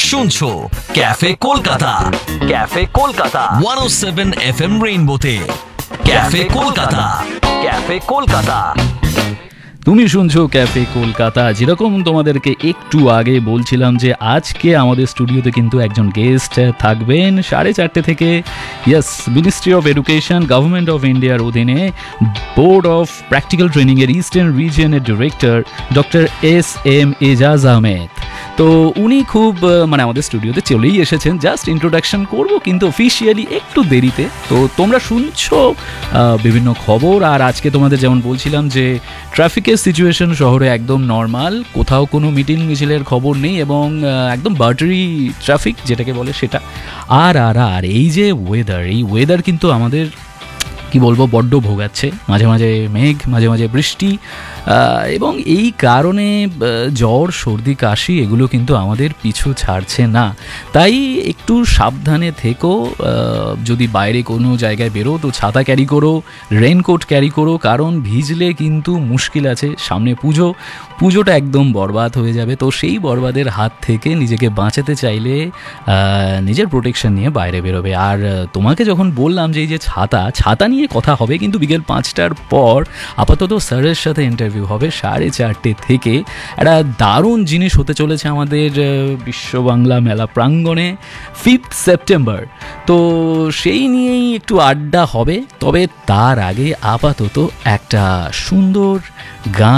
শুনছো cafe Kolkata 107 FM রেইনবোতে cafe Kolkata তুমি শুনছো ক্যাফে কলকাতা। যেরকম তোমাদেরকে একটু আগে বলছিলাম যে আজকে আমাদের স্টুডিওতে কিন্তু একজন গেস্ট থাকবেন 4:30 থেকে। Yes, ministry of education, government of ইন্ডিয়ার অধীনে বোর্ড অফ প্র্যাকটিক্যাল ট্রেনিংয়ের eastern রিজিয়নের director doctor SM. Ejaz Ahmed. তো উনি খুব আমাদের স্টুডিওতে চলেই এসেছেন। জাস্ট ইন্ট্রোডাকশন করব, কিন্তু অফিসিয়ালি একটু দেরিতে। তো তোমরা শুনছো বিভিন্ন খবর। আর আজকে তোমাদের যেমন বলছিলাম যে ট্রাফিকের সিচুয়েশন শহরে একদম নর্মাল, কোথাও কোনো মিটিং মিছিলের খবর নেই এবং একদম বাটারি ট্রাফিক যেটাকে বলে সেটা। আর এই যে ওয়েদার কিন্তু আমাদের কি বলবো বড্ড ভোগাচ্ছে। মাঝে মাঝে মেঘ, মাঝে মাঝে বৃষ্টি, এবং এই কারণে জ্বর, সর্দি, কাশি এগুলো কিন্তু আমাদের পিছু ছাড়ছে না। তাই একটু সাবধানে থেকো। যদি বাইরে কোনো জায়গায় বেরো তো ছাতা ক্যারি করো, রেনকোট ক্যারি করো, কারণ ভিজলে কিন্তু মুশকিল আছে। সামনে পুজোটা একদম বরবাদ হয়ে যাবে। তো সেই বরবাদের হাত থেকে নিজেকে বাঁচাতে চাইলে নিজের প্রোটেকশন নিয়ে বাইরে বেরোবে। আর তোমাকে যখন বললাম যে এই যে ছাতা নিয়ে কথা হবে, কিন্তু বিকেল 5টার পর আপাতত স্যারের সাথে ইন্টারভিউ হবে 4:30 থেকে। একটা দারুণ জিনিস হতে চলেছে আমাদের বিশ্ব বাংলা মেলা প্রাঙ্গণে 5 সেপ্টেম্বর। তো সেই নিয়েই একটু আড্ডা হবে। তবে তার আগে আপাতত একটা সুন্দর গান